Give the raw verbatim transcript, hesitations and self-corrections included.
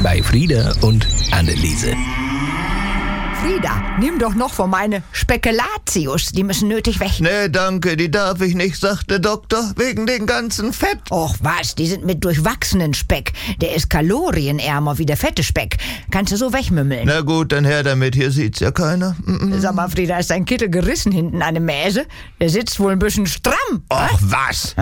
bei Frieda und Anneliese. Frieda, nimm doch noch von meine Spekulatius, die müssen nötig weg. Nee, danke, die darf ich nicht, sagt der Doktor, wegen den ganzen Fett. Och was, die sind mit durchwachsenen Speck. Der ist kalorienärmer wie der fette Speck. Kannst du so wegmümmeln. Na gut, dann her damit, hier sieht's ja keiner. Mm-mm. Sag mal, Frieda, ist dein Kittel gerissen hinten an der Mäse? Der sitzt wohl ein bisschen stramm. Och, was?